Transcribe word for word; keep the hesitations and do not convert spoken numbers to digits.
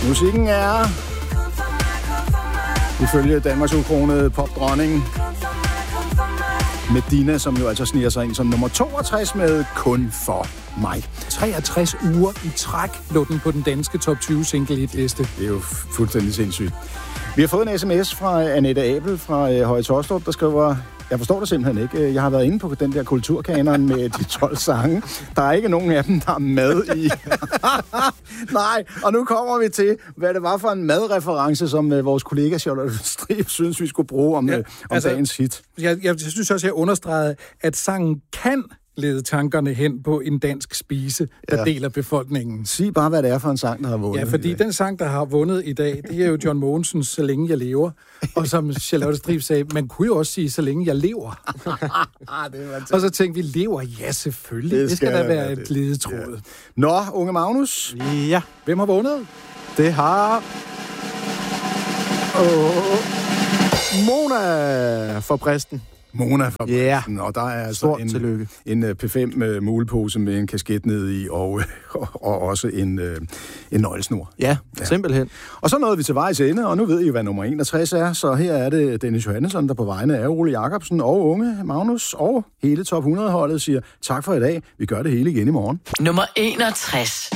Musikken er, ifølge Danmarks ukronede popdronning, Medina, som jo altså sniger sig ind som nummer toogtres med Kun for mig. treogtres uger i træk lå den på den danske top tyve single hit liste. Det er jo fuldstændig sindssygt. Vi har fået en sms fra Annette Abel fra øh, Høje Taastrup, der skriver: Jeg forstår det simpelthen ikke. Jeg har været inde på den der kulturkanon med de tolv sange. Der er ikke nogen af dem, der er med i. Nej, og nu kommer vi til, hvad det var for en madreference, som uh, vores kollega Charlotte Strib synes, vi skulle bruge om, ja, uh, om altså, dagens hit. Jeg, jeg synes også, jeg understregede, at sangen kan lede tankerne hen på en dansk spise, der ja. deler befolkningen. Sig bare, hvad det er for en sang, der har vundet. Ja, fordi den sang, der har vundet i dag, det er jo John Mogensens Så længe jeg lever. Og som Charlotte Strib sagde, man kunne jo også sige, så længe jeg lever. Og så tænkte vi, lever? Ja, selvfølgelig. Det skal, det skal da være et ledetråd. Ja. Nå, unge Magnus. Ja. Hvem har vundet? Det har... Oh. Mona for Bristen. Mona fra yeah. Bristen, og der er altså Stort en, tillykke. en P fem uh, mulepose med en kasket ned i, og, og, og også en, uh, en nøglesnor. Ja, ja, simpelthen. Og så nåede vi til vejs ende, og nu ved I, hvad nummer enogtres er, så her er det Dennis Johannesson, der på vegne af Ole Jacobsen og unge Magnus og hele top hundrede-holdet siger tak for i dag. Vi gør det hele igen i morgen. Nummer enogtres.